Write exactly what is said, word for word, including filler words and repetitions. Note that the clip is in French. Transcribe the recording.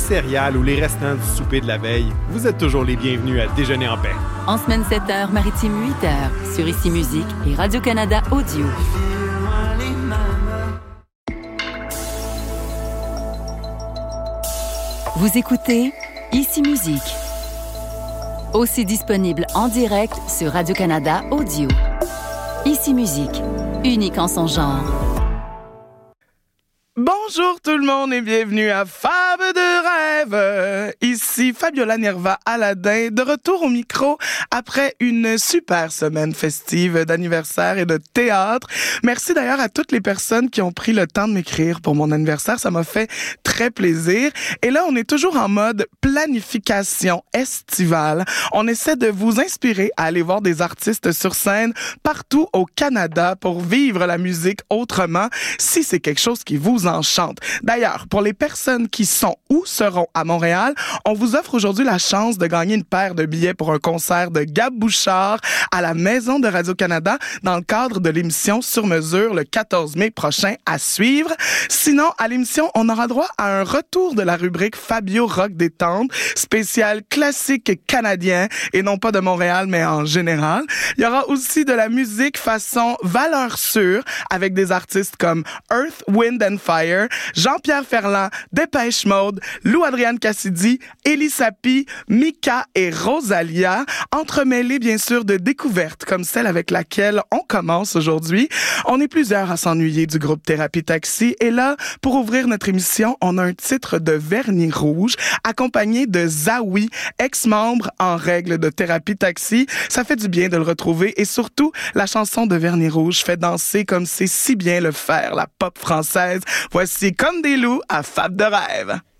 céréales ou les restants du souper de la veille, vous êtes toujours les bienvenus à Déjeuner en paix. En semaine sept heures, maritime huit heures, sur Ici Musique et Radio-Canada Audio. Vous écoutez Ici Musique. Aussi disponible en direct sur Radio-Canada Audio. Ici Musique, unique en son genre. Bonjour tout le monde et bienvenue à Fab de rêve. Ici Fabiola Nerva Aladin, de retour au micro après une super semaine festive d'anniversaire et de théâtre. Merci d'ailleurs à toutes les personnes qui ont pris le temps de m'écrire pour mon anniversaire, ça m'a fait très plaisir. Et là, on est toujours en mode planification estivale. On essaie de vous inspirer à aller voir des artistes sur scène partout au Canada pour vivre la musique autrement, si c'est quelque chose qui vous enchante. D'ailleurs, pour les personnes qui sont ou seront à Montréal, on vous offre aujourd'hui la chance de gagner une paire de billets pour un concert de Gab Bouchard à la Maison de Radio-Canada dans le cadre de l'émission Sur mesure le quatorze mai prochain à suivre. Sinon, à l'émission, on aura droit à un retour de la rubrique Fabio Rock détente, spécial classique canadien et non pas de Montréal, mais en général. Il y aura aussi de la musique façon valeur sûre avec des artistes comme Earth, Wind and Fire, Jean-Pierre Ferland, Dépêche Mode, Lou-Adrienne Cassidy, Elie Sapi, Mika et Rosalia, entremêlés bien sûr de découvertes comme celle avec laquelle on commence aujourd'hui. On est plusieurs à s'ennuyer du groupe Thérapie Taxi et là, pour ouvrir notre émission, on a un titre de Vernis Rouge accompagné de Zawi, ex-membre en règle de Thérapie Taxi. Ça fait du bien de le retrouver et surtout, la chanson de Vernis Rouge fait danser comme c'est si bien le faire, la pop française. Voici Comme des loups à Fab de rêve.